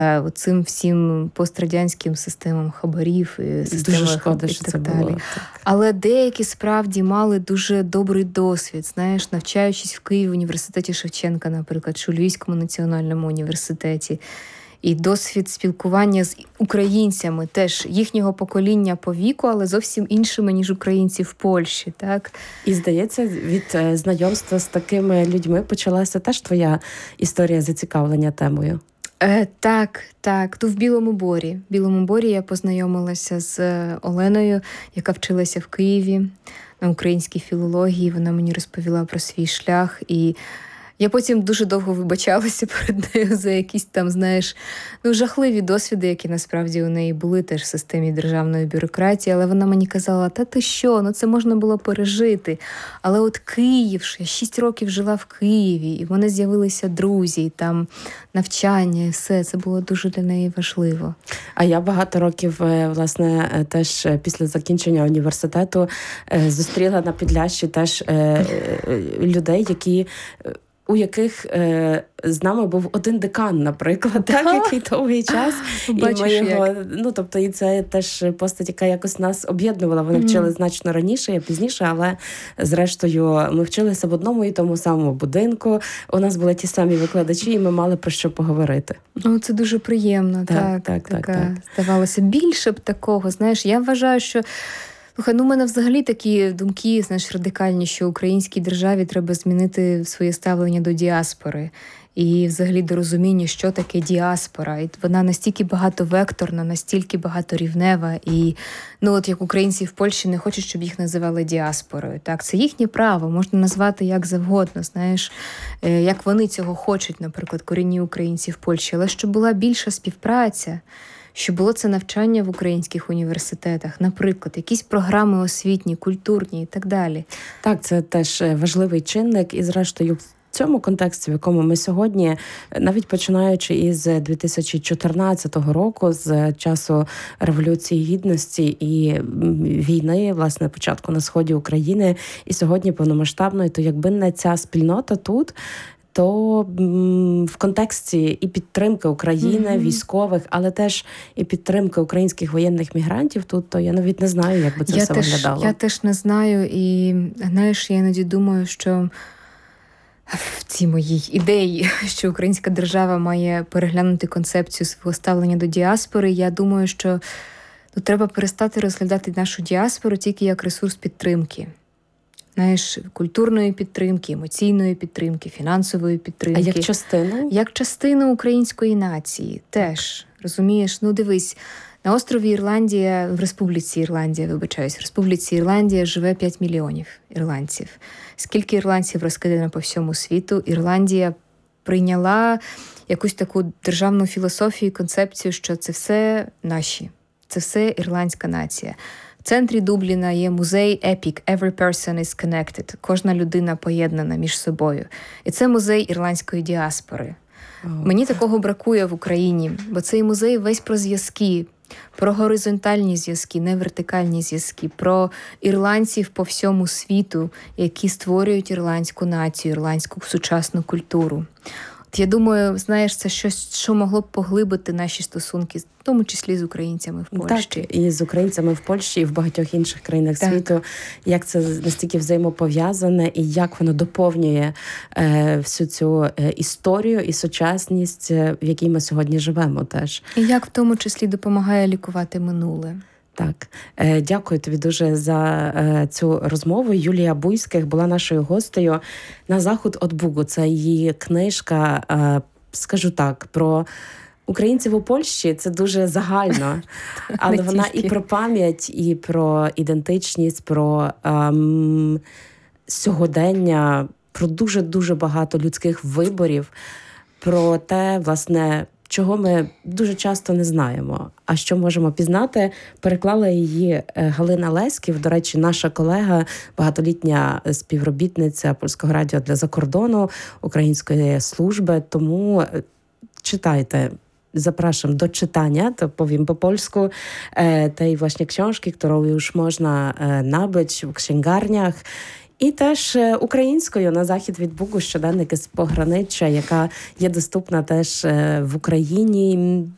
цим всім пострадянським системам хабарів, дуже шкода, що і це так далі. було. Але деякі справді мали дуже добрий досвід, знаєш, навчаючись в Києві в університеті Шевченка, наприклад, чи у Львівському національному університеті. І досвід спілкування з українцями, теж їхнього покоління по віку, але зовсім іншими, ніж українці в Польщі, так? І, здається, від знайомства з такими людьми почалася теж твоя історія зацікавлення темою. Так. То в Білому Борі. В Білому Борі я познайомилася з Оленою, яка вчилася в Києві на українській філології. Вона мені розповіла про свій шлях. І я потім дуже довго вибачалася перед нею за якісь там, знаєш, жахливі досвіди, які насправді у неї були теж в системі державної бюрократії. Але вона мені казала, та ти що, це можна було пережити. Але от Київ, я 6 років жила в Києві, і в мене з'явилися друзі, і там навчання, і все. Це було дуже для неї важливо. А я багато років, власне, теж після закінчення університету зустріла на Підлящі теж людей, у яких з нами був один декан, наприклад, який довгий час. Бачиш, і ми його, і це теж постать, яка якось нас об'єднувала. Вони вчили значно раніше, я пізніше, але зрештою ми вчилися в одному і тому самому будинку. У нас були ті самі викладачі, і ми мали про що поговорити. Це дуже приємно. Так. Здавалося, більше б такого. Знаєш, я вважаю, що слухай, у мене взагалі такі думки, знаєш, радикальні, що українській державі треба змінити своє ставлення до діаспори. І взагалі до розуміння, що таке діаспора. І вона настільки багатовекторна, настільки багаторівнева. І, як українці в Польщі не хочуть, щоб їх називали діаспорою. Так, це їхнє право, можна назвати як завгодно, знаєш, як вони цього хочуть, наприклад, корінні українці в Польщі. Але щоб була більша співпраця, щоб було це навчання в українських університетах, наприклад, якісь програми освітні, культурні і так далі. Так, це теж важливий чинник. І, зрештою, в цьому контексті, в якому ми сьогодні, навіть починаючи із 2014 року, з часу Революції Гідності і війни, власне, початку на сході України, і сьогодні повномасштабної, то якби не ця спільнота тут, то в контексті і підтримки України, військових, але теж і підтримки українських воєнних мігрантів тут, то я навіть не знаю, як би це все виглядало. Я теж не знаю, і, знаєш, я іноді думаю, що в цій моїй ідеї, що українська держава має переглянути концепцію свого ставлення до діаспори, я думаю, що треба перестати розглядати нашу діаспору тільки як ресурс підтримки. Знаєш, культурної підтримки, емоційної підтримки, фінансової підтримки. А як частину? Як частину української нації теж. Розумієш? Дивись, на острові Ірландія, в Республіці Ірландія живе 5 мільйонів ірландців. Скільки ірландців розкидано по всьому світу, Ірландія прийняла якусь таку державну філософію, концепцію, що це все наші, це все ірландська нація. В центрі Дубліна є музей Epic, Every Person is Connected. Кожна людина поєднана між собою. І це музей ірландської діаспори. Мені такого бракує в Україні, бо цей музей весь про зв'язки, про горизонтальні зв'язки, не вертикальні зв'язки, про ірландців по всьому світу, які створюють ірландську націю, ірландську сучасну культуру. Я думаю, знаєш, це щось, що могло б поглибити наші стосунки, в тому числі з українцями в Польщі. Так, і з українцями в Польщі, і в багатьох інших країнах світу. Як це настільки взаємопов'язане, і як воно доповнює всю цю історію і сучасність, в якій ми сьогодні живемо теж. І як в тому числі допомагає лікувати минуле. Так, дякую тобі дуже за цю розмову. Юлія Буйських була нашою гостею на «Заход од Бугу». Це її книжка, скажу так, про українців у Польщі. Це дуже загально, але вона і про пам'ять, і про ідентичність, про сьогодення, про дуже-дуже багато людських виборів, про те, власне, чого ми дуже часто не знаємо, а що можемо пізнати. Переклала її Галина Леськів, до речі, наша колега, багатолітня співробітниця Польського радіо для закордону, української служби. Тому читайте. Zapraszam do czytania, to powiem po polsku, tej właśnie książki, którą już można nabyć w księgarniach. І теж українською «На захід від Бугу», щоденник із пограниччя, яка є доступна теж в Україні.